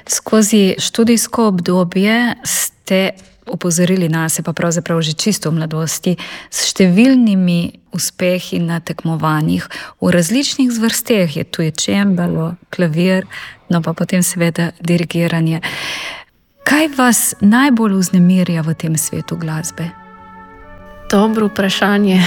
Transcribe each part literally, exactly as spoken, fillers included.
Skozi študijsko obdobje ste opozorili nase, pa pravzaprav že čisto v mladosti, s številnimi uspehi na tekmovanjih v različnih zvrsteh. Je tu je čembalo, klavir, no pa potem seveda dirigiranje. Kaj vas najbolj vznemirja v tem svetu glasbe? Dobro vprašanje.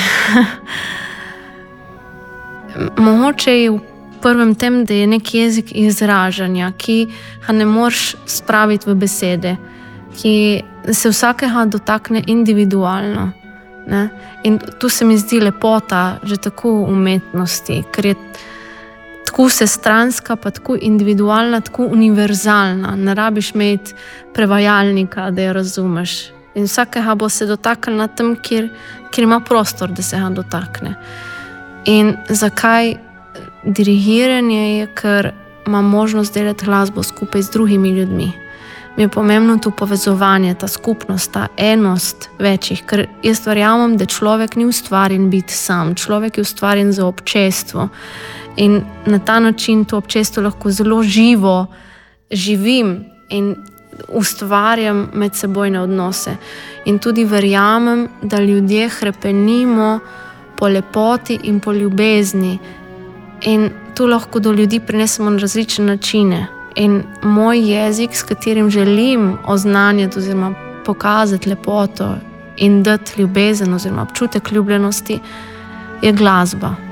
Mogoče je v prvem tem, da je nek jezik izražanja, ki ga ne moreš spraviti v besede, ki se vsakega dotakne individualno. Ne? In tu se mi zdi lepota že tako umetnosti, ker je tako vsestranska, pa tako individualna, tako univerzalna. Ne rabiš imeti prevajalnika, da jo razumeš. In vsakega bo se dotaknil na tem, kjer, kjer ima prostor, da se ga dotakne. In zakaj dirigiranje je, ker ima možnost delati glasbo skupaj z drugimi ljudmi. Mi je pomembno to povezovanje, ta skupnost, ta enost večjih, ker jaz verjamem, da človek ni ustvarjen biti sam, človek je ustvarjen za občestvo. In na ta način to občestvo lahko zelo živo živim in ustvarjam medsebojne odnose. In tudi verjamem, da ljudje hrepenimo po lepoti in po ljubezni. In to lahko do ljudi prinesemo na različne načine. In moj jezik, s katerim želim oznanjati oziroma pokazati lepoto in dati ljubezen oziroma občutek ljubljenosti, je glasba.